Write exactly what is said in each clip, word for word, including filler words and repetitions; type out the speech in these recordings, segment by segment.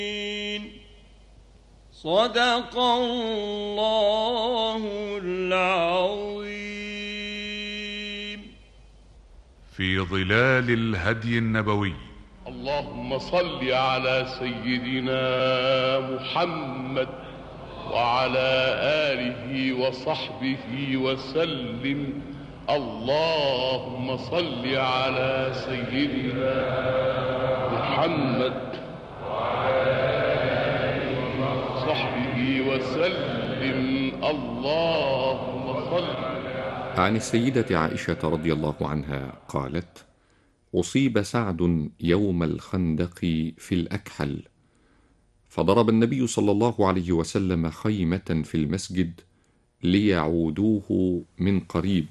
صدق الله العظيم. في ظلال الهدي النبوي. اللهم صل على سيدنا محمد وعلى آله وصحبه وسلم. اللهم صل على سيدنا محمد وعلى آله وصحبه وسلم. اللهم صل. عن السيدة عائشة رضي الله عنها قالت: أصيب سعد يوم الخندق في الأكحل، فضرب النبي صلى الله عليه وسلم خيمة في المسجد ليعودوه من قريب،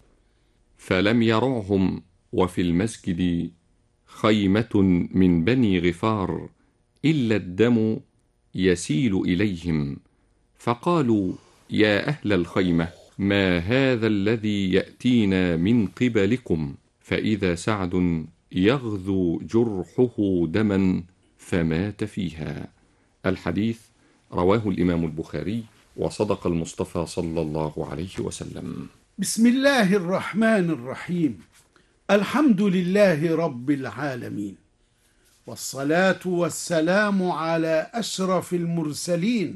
فلم يرعهم، وفي المسجد خيمة من بني غفار إلا الدم يسيل إليهم، فقالوا: يا أهل الخيمة، ما هذا الذي يأتينا من قبلكم؟ فإذا سعد يغذو جرحه دما فمات فيها. الحديث رواه الإمام البخاري، وصدق المصطفى صلى الله عليه وسلم. بسم الله الرحمن الرحيم. الحمد لله رب العالمين، والصلاة والسلام على أشرف المرسلين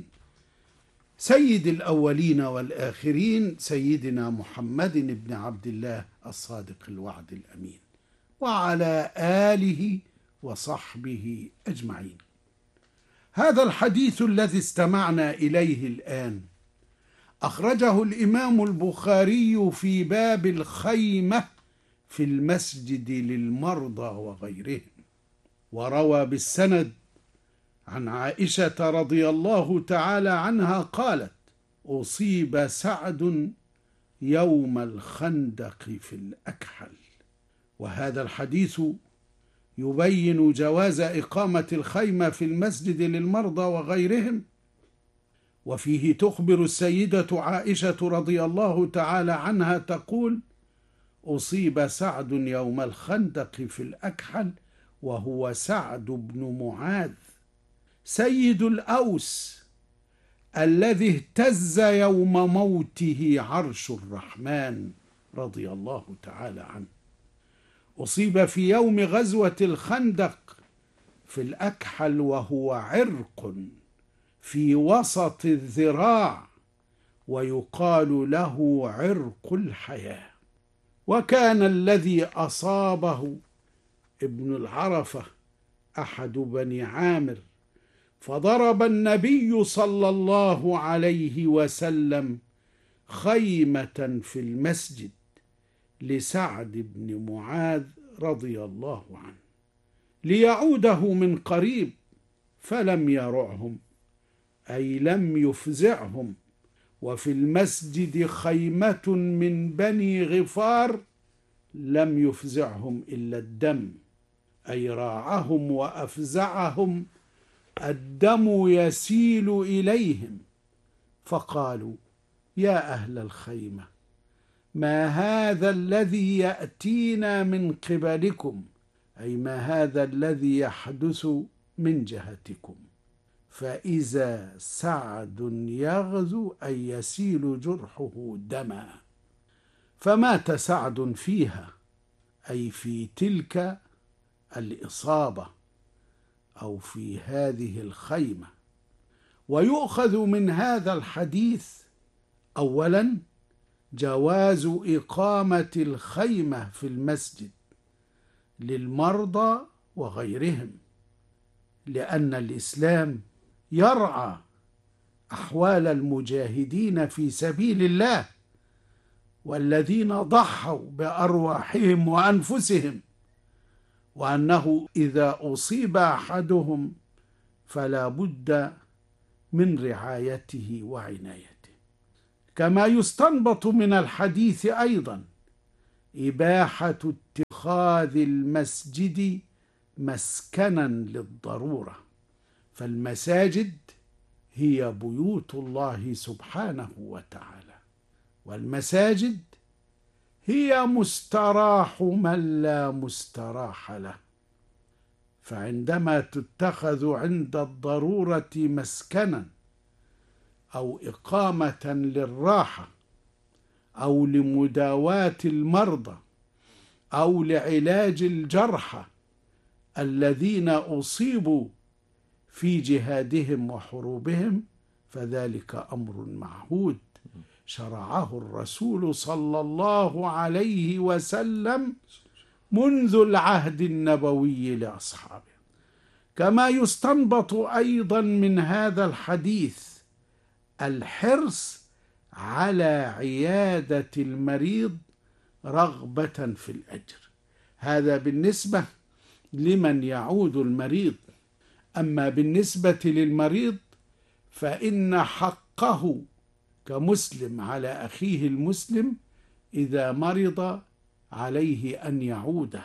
سيد الأولين والآخرين، سيدنا محمد بن عبد الله الصادق الوعد الأمين، وعلى آله وصحبه أجمعين. هذا الحديث الذي استمعنا إليه الآن أخرجه الإمام البخاري في باب الخيمة في المسجد للمرضى وغيرهم، وروى بالسند عن عائشة رضي الله تعالى عنها قالت: أصيب سعد يوم الخندق في الأكحل. وهذا الحديث يبين جواز إقامة الخيمة في المسجد للمرضى وغيرهم، وفيه تخبر السيدة عائشة رضي الله تعالى عنها تقول: أصيب سعد يوم الخندق في الأكحل، وهو سعد بن معاذ سيد الأوس الذي اهتز يوم موته عرش الرحمن رضي الله تعالى عنه. أصيب في يوم غزوة الخندق في الأكحل، وهو عرق في وسط الذراع، ويقال له عرق الحياة. وكان الذي أصابه ابن العرفة أحد بني عامر، فضرب النبي صلى الله عليه وسلم خيمة في المسجد لسعد بن معاذ رضي الله عنه ليعوده من قريب، فلم يرعهم، أي لم يفزعهم. وفي المسجد خيمة من بني غفار لم يفزعهم إلا الدم، أي راعهم وأفزعهم، الدم يسيل إليهم، فقالوا: يا أهل الخيمة، ما هذا الذي يأتينا من قبلكم؟ أي ما هذا الذي يحدث من جهتكم؟ فإذا سعد يغزو، أي يسيل جرحه دما، فمات سعد فيها، أي في تلك الإصابة أو في هذه الخيمة. ويؤخذ من هذا الحديث أولا جواز إقامة الخيمة في المسجد للمرضى وغيرهم، لأن الإسلام يرعى أحوال المجاهدين في سبيل الله والذين ضحوا بأرواحهم وأنفسهم، وأنه إذا أصيب أحدهم فلا بد من رعايته وعنايته. كما يستنبط من الحديث أيضا إباحة اتخاذ المسجد مسكنا للضرورة، فالمساجد هي بيوت الله سبحانه وتعالى، والمساجد هي مستراح من لا مستراح له. فعندما تتخذ عند الضرورة مسكنا أو إقامة للراحة أو لمداواة المرضى أو لعلاج الجرحى الذين أصيبوا في جهادهم وحروبهم، فذلك أمر معهود شرعه الرسول صلى الله عليه وسلم منذ العهد النبوي لأصحابه. كما يستنبط أيضا من هذا الحديث الحرص على عيادة المريض رغبة في الأجر، هذا بالنسبة لمن يعود المريض. أما بالنسبة للمريض فإن حقه كمسلم على أخيه المسلم إذا مرض عليه أن يعوده،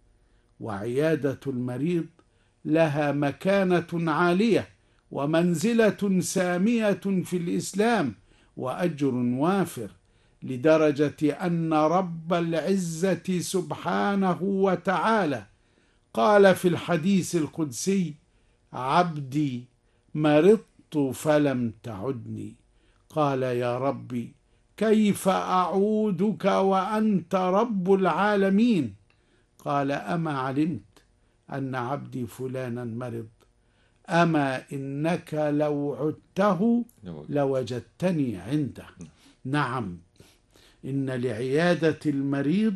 وعيادة المريض لها مكانة عالية ومنزلة سامية في الإسلام وأجر وافر، لدرجة أن رب العزة سبحانه وتعالى قال في الحديث القدسي: عبدي مرضت فلم تعدني. قال: يا ربي كيف أعودك وأنت رب العالمين؟ قال: أما علمت أن عبدي فلانا مرض؟ أما إنك لو عدته لوجدتني عنده. نعم، إن لعيادة المريض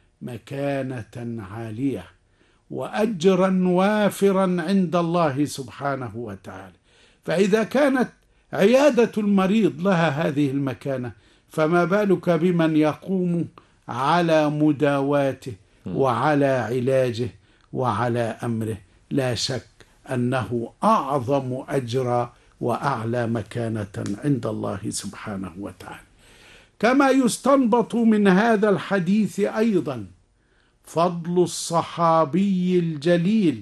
مكانة عالية وأجرا وافرا عند الله سبحانه وتعالى. فإذا كانت عيادة المريض لها هذه المكانة، فما بالك بمن يقوم على مداواته وعلى علاجه وعلى أمره؟ لا شك أنه أعظم أجرا وأعلى مكانة عند الله سبحانه وتعالى. كما يستنبط من هذا الحديث أيضا فضل الصحابي الجليل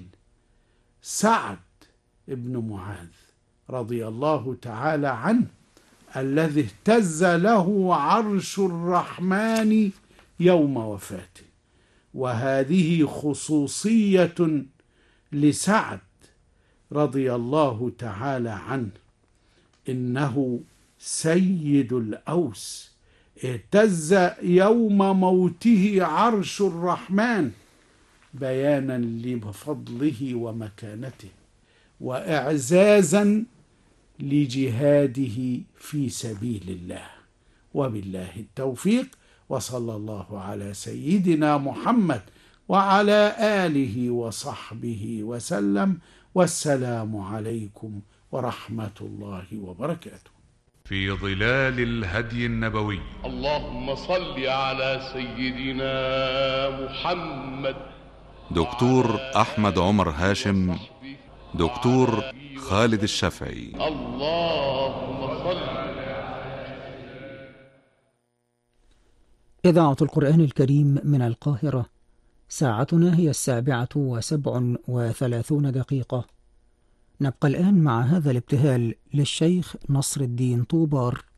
سعد بن معاذ رضي الله تعالى عنه، الذي اهتز له عرش الرحمن يوم وفاته. وهذه خصوصية لسعد رضي الله تعالى عنه، إنه سيد الأوس، اهتز يوم موته عرش الرحمن بيانا لفضله ومكانته وإعزازا لجهاده في سبيل الله. وبالله التوفيق، وصلى الله على سيدنا محمد وعلى آله وصحبه وسلم، والسلام عليكم ورحمة الله وبركاته. في ظلال الهدي النبوي. اللهم صل على سيدنا محمد. دكتور أحمد عمر هاشم، دكتور خالد الشافعي. اللهم صل. إذاعة القرآن الكريم من القاهرة، ساعتنا هي السابعة وسبع وثلاثون دقيقة. نبقى الآن مع هذا الابتهال للشيخ نصر الدين طوبار.